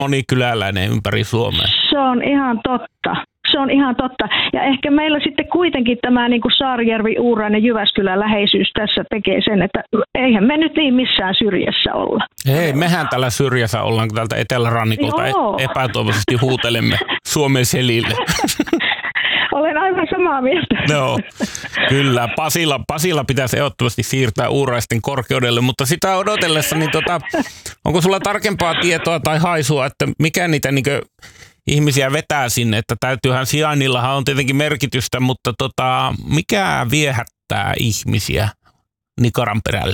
monikyläläinen ympäri Suomea. Se on ihan totta. Se on ihan totta. Ja ehkä meillä sitten kuitenkin tämä niin kuin Saarijärvi, Uurainen, Jyväskylän läheisyys tässä tekee sen, että eihän me nyt niin missään syrjässä olla. Ei, mehän tällä syrjässä ollaan, kun täältä etelärannikolta epätoivoisesti huutelemme Suomen selille. Olen aivan samaa mieltä. No, kyllä. Pasila pitäisi ehdottomasti siirtää Uuraisten korkeudelle, mutta sitä odotellessa, niin onko sulla tarkempaa tietoa tai haisua, että mikä niitä niinkö ihmisiä vetää sinne, että täytyyhän sijainnillahan on tietenkin merkitystä, mutta mikä viehättää ihmisiä Nikaranperällä?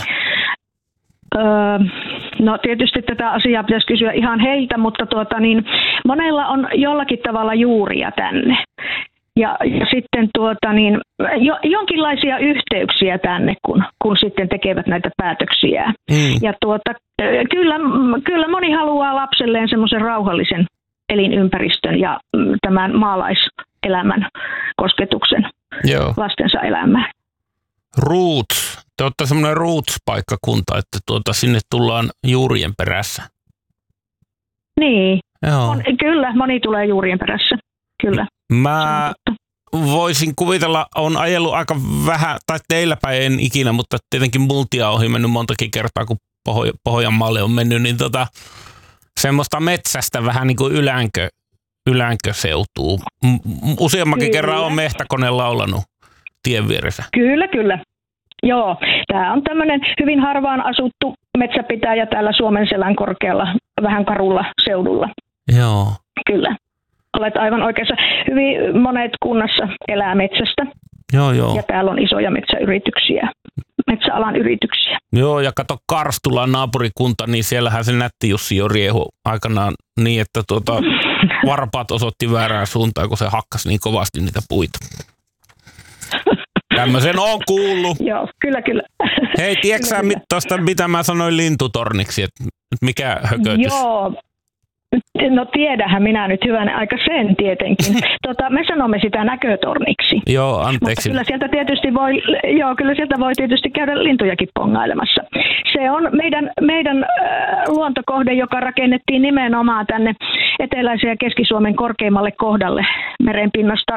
No tietysti tätä asiaa pitäisi kysyä ihan heiltä, mutta monella on jollakin tavalla juuria tänne. Ja sitten jonkinlaisia yhteyksiä tänne, kun sitten tekevät näitä päätöksiä. Ja kyllä moni haluaa lapselleen semmoisen rauhallisen elinympäristön ja tämän maalaiselämän kosketuksen lastensa elämään. Roots. Te olette semmoinen roots-paikkakunta, että sinne tullaan juurien perässä. Niin. Kyllä, moni tulee juurien perässä. Kyllä. Mä voisin kuvitella, on ajellut aika vähän, tai teillä päin en ikinä, mutta tietenkin multia ohi mennyt montakin kertaa, kun Pohjanmaalle on mennyt, niin semmoista metsästä vähän niin kuin ylänkö-seutuu. Useammankin kerran on mehtäkone laulanut tien vieressä. Kyllä. Joo, tämä on tämmöinen hyvin harvaan asuttu metsäpitäjä täällä Suomenselän korkealla, vähän karulla seudulla. Joo. Kyllä. Olet aivan oikeassa. Hyvin monet kunnassa elää metsästä. Joo. Ja täällä on isoja metsäalan yrityksiä. Joo, ja kato Karstulan naapurikunta, niin siellähän se nätti Jussi jo riehu aikanaan niin, että varpaat osoitti väärään suuntaan, kun se hakkasi niin kovasti niitä puita. Tämmöisen on kuullut. Joo, kyllä. Hei, tiedätkö sä tuosta, mitä mä sanoin lintutorniksi, että mikä hökötys? Joo. No tiedähän minä nyt hyvän aika sen tietenkin. Me sanomme sitä näkötorniksi. Joo, anteeksi. Mutta kyllä sieltä voi tietysti käydä lintujakin pongailemassa. Se on meidän luontokohde, joka rakennettiin nimenomaan tänne eteläisen ja Keski-Suomen korkeimmalle kohdalle merenpinnasta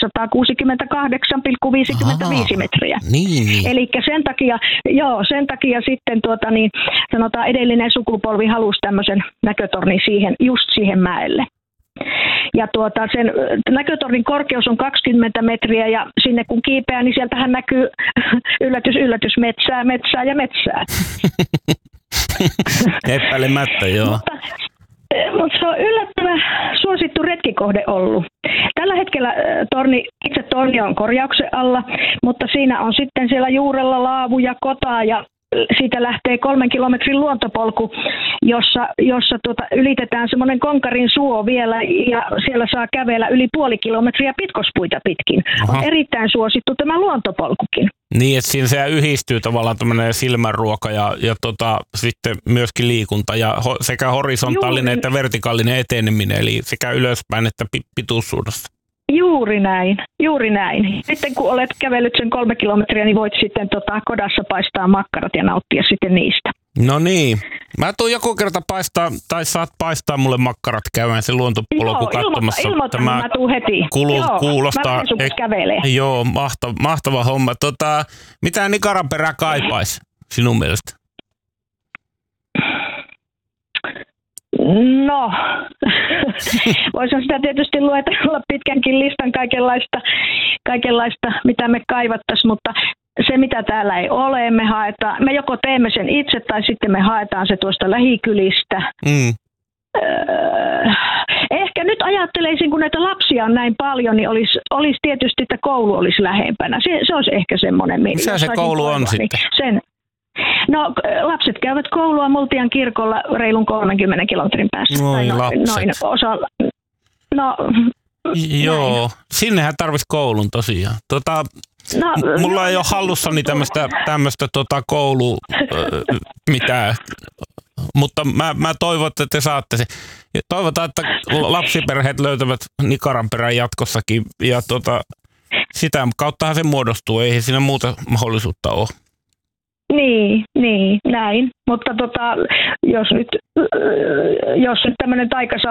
268,55 metriä. Niin. Eli sen takia sitten sanotaan edellinen sukupolvi halusi tämmöisen näkötornin just siihen mäelle. Ja sen näkötornin korkeus on 20 metriä ja sinne kun kiipeää, niin sieltähän näkyy yllätys metsää ja metsää. Epäilemättä, joo. Mutta se on yllättävän suosittu retkikohde ollut. Tällä hetkellä itse torni on korjauksen alla, mutta siinä on sitten siellä juurella laavu ja kotaa ja siitä lähtee 3 kilometrin luontopolku, jossa ylitetään semmoinen Konkarin suo vielä ja siellä saa kävellä yli 0,5 kilometriä pitkospuita pitkin. Aha. On erittäin suosittu tämä luontopolkukin. Niin, että siinä se yhdistyy tavallaan tämmöinen silmänruoka ja sitten myöskin liikunta ja sekä horisontaalinen että vertikaalinen eteneminen, eli sekä ylöspäin että pituussuunnassa. Juuri näin. Sitten kun olet kävellyt sen 3 kilometriä, niin voit sitten kodassa paistaa makkarat ja nauttia sitten niistä. No niin. Mä tuun joku kerta paistaa, tai saat paistaa mulle makkarat käymään se luontopolku katsomassa. Ilmoitan, mä tuun heti. Kuulostaa. Joo, mahtava homma. Mitä Nikaranperä kaipaisi sinun mielestä? No, voisin sitä tietysti luetella pitkänkin listan kaikenlaista, mitä me kaivattaisiin, mutta se mitä täällä ei ole, me joko teemme sen itse tai sitten me haetaan se tuosta lähikylistä. Ehkä nyt ajatteleisin, kun näitä lapsia on näin paljon, niin olisi tietysti, että koulu olisi lähempänä. Se olisi ehkä semmoinen. Missä se koulu on sitten? No, lapset käyvät koulua Multian kirkolla reilun 30 kilometrin päässä. Noin osalla. Joo, näin. Sinnehän tarvitsisi koulun tosiaan. Mulla ei ole hallussani tämmöistä koulu mitään, mutta mä toivon, että te saatte se. Toivotaan, että lapsiperheet löytävät Nikaranperän jatkossakin ja sitä kauttahan se muodostuu, ei siinä muuta mahdollisuutta ole. Niin, näin. Mutta jos nyt tämmöinen taika